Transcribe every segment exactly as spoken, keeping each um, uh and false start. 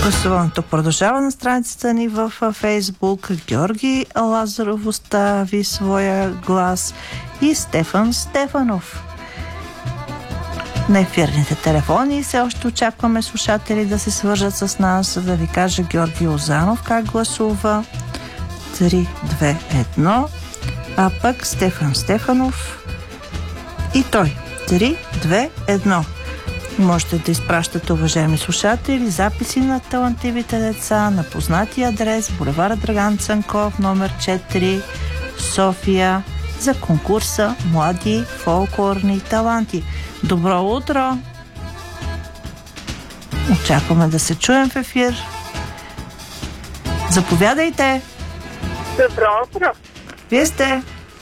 Гласуването продължава на страницата ни в Фейсбук. Георги Лазаров остави своя глас и Стефан Стефанов. На ефирните телефони все още очакваме слушатели да се свържат с нас, за да ви кажа Георги Лозанов как гласува. три две едно, а пък Стефан Стефанов и той. три две едно. Можете да изпращате, уважаеми слушатели, записи на талантливите деца на познатия адрес булевард Драган Цанков, номер четири, София, за конкурса Млади фолклорни таланти. Добро утро! Очакваме да се чуем в ефир. Заповядайте! Добро утро! Вие сте?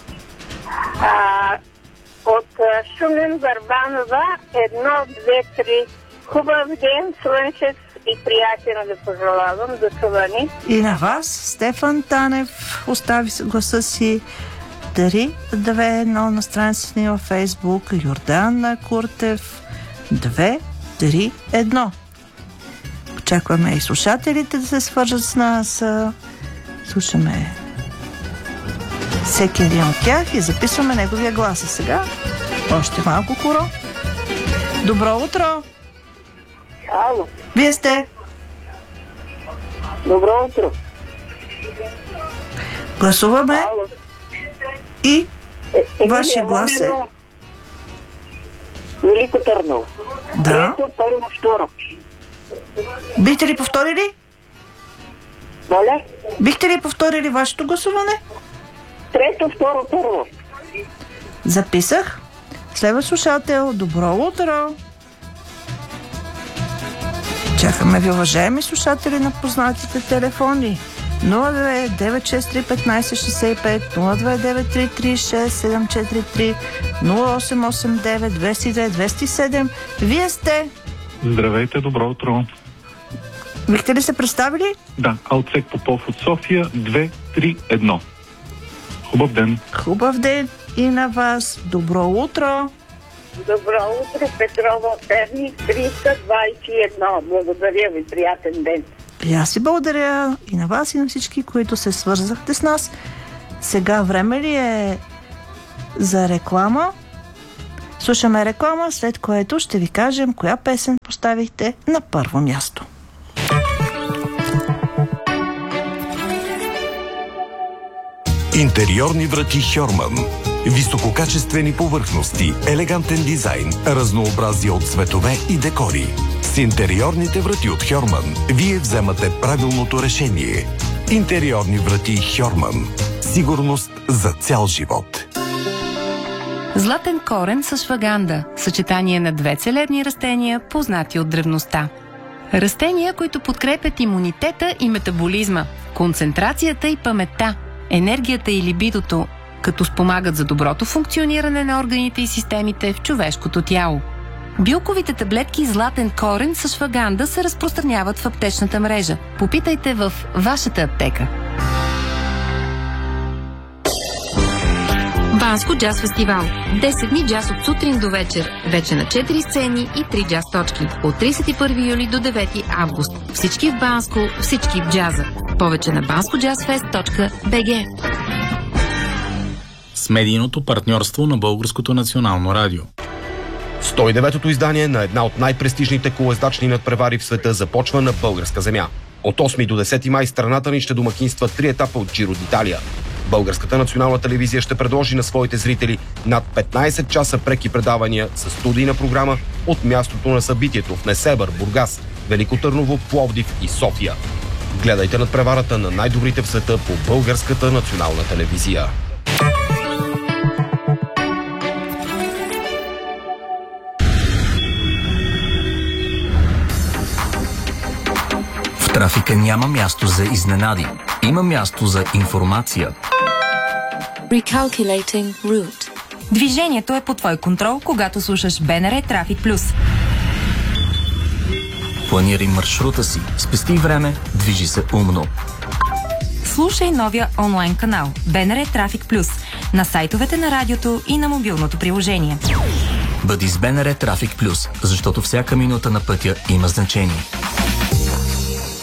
А, от Шумен, Върбанова, едно, две, три. Хубав ден, слънчев и приятен да пожелавам. До чуване. И на вас, Стефан Танев, остави гласа си. три две едно на страницата ни във Фейсбук. Йордан Куртев две три едно. Очакваме и слушателите да се свържат с нас. Слушаме всеки един от тях и записваме неговия глас. А сега още малко коро. Добро утро! Ало. Вие сте? Добро утро! Гласуваме. Ало. И е, е, вашия глас е... Велико Търново. Да. Трето, първо, второ. Бихте ли повторили? Моля? Бихте ли повторили вашето гласуване? Трето, второ, първо. Записах. Следва слушател. Добро утро! Чакаме ви, уважаеми слушатели, на познатите телефони. нула две девет шест три петнайсет шестдесет и пет, нула две девет три три шест седем четири три, нула осем осем девет двеста и две двеста и седем. Вие сте? Здравейте, добро утро. Бихте ли се представили? Да, Алцек Попов от София, две три едно. Хубав ден. Хубав ден и на вас. Добро утро. Добро утро, Петрова, Перник, триста двайсет и едно. Благодаря ви, приятен ден. И аз ви благодаря и на вас, и на всички, които се свързахте с нас. Сега време ли е за реклама? Слушаме реклама, след което ще ви кажем коя песен поставихте на първо място. Интериорни врати Хьорман. Висококачествени повърхности, елегантен дизайн, разнообразие от цветове и декори. С интериорните врати от Хьорман вие вземате правилното решение. Интериорни врати Хьорман. Сигурност за цял живот. Златен корен с шваганда. Съчетание на две целебни растения, познати от древността. Растения, които подкрепят имунитета и метаболизма, концентрацията и паметта, енергията и либидото, като спомагат за доброто функциониране на органите и системите в човешкото тяло. Билковите таблетки Златен корен с шваганда се разпространяват в аптечната мрежа. Попитайте в вашата аптека. Банско джаз фестивал. десет дни джаз от сутрин до вечер. Вече на четири сцени и три джаз точки. От тридесет и първи юли до девети август. Всички в Банско, всички в джаза. Повече на банско джаз фест точка би джи. С медийното партньорство на Българското национално радио. сто и деветото издание на една от най-престижните колоездачни надпревари в света започва на българска земя. От осми до десети май страната ни ще домакинства три етапа от Джиро d'Италия. Българската национална телевизия ще предложи на своите зрители над петнайсет часа преки предавания с студийна програма от мястото на събитието в Несебър, Бургас, Велико Търново, Пловдив и София. Гледайте надпреварата на най-добрите в света по Българската национална телевизия. В трафика няма място за изненади. Има място за информация. Recalculating route. Движението е по твой контрол, когато слушаш БНР Трафик Плюс. Планирай маршрута си, спести време, движи се умно. Слушай новия онлайн канал БНР Трафик Плюс на сайтовете на радиото и на мобилното приложение. Бъди с БНР Трафик Плюс, защото всяка минута на пътя има значение.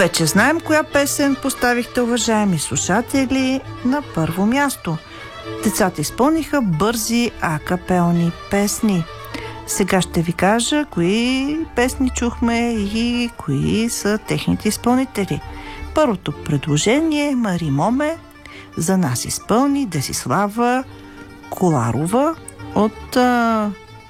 Вече знаем коя песен поставихте, уважаеми слушатели, на първо място. Децата изпълниха бързи акапелни песни. Сега ще ви кажа кои песни чухме и кои са техните изпълнители. Първото предложение е Мари Моме, за нас изпълни Десислава Коларова от а,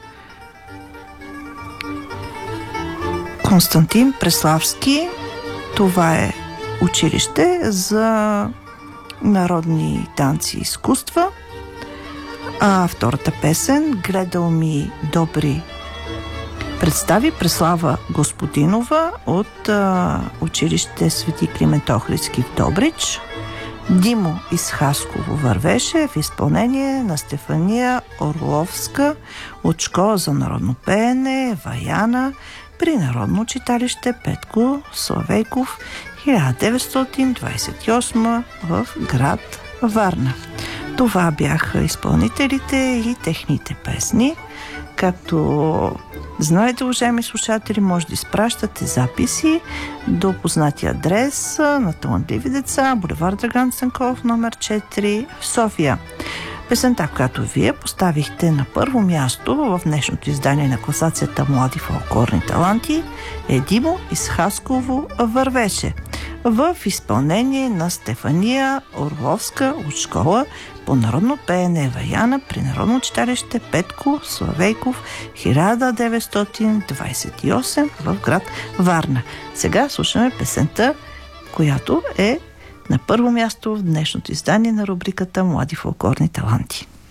Константин Преславски. Това е училище за народни танци и изкуства. А втората песен Гледал ми добри представи Преслава Господинова от а, училище Свети Климент Охридски в Добрич. Димо из Хасково вървеше в изпълнение на Стефания Орловска от Школа за народно пеене Ваяна при Народно читалище Петко Славейков хиляда деветстотин двадесет и осма в град Варна. Това бяха изпълнителите и техните песни. Както знаете, уважаеми слушатели, може да изпращате записи до познатия адрес на Талантливи деца, булевард Драган Цанков, номер четири в София. Песента, която вие поставихте на първо място в днешното издание на класацията Млади фолклорни таланти, е Димо из Хасково вървеше в изпълнение на Стефания Орловска от Школа по народно пеене Ваяна при Народно читалище Петко Славейков хиляда деветстотин двадесет и осма в град Варна. Сега слушаме песента, която е на първо място в днешното издание на рубриката Млади фолклорни таланти.